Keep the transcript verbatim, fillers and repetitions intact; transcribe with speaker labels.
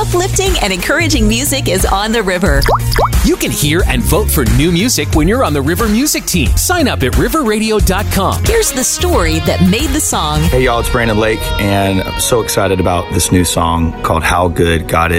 Speaker 1: uplifting and encouraging music is on the river.
Speaker 2: You can hear and vote for new music when you're on the River Music team. Sign up at river radio dot com.
Speaker 1: Here's the story that made the song.
Speaker 3: Hey y'all, it's Brandon Lake, and I'm so excited about this new song called How Good God Is.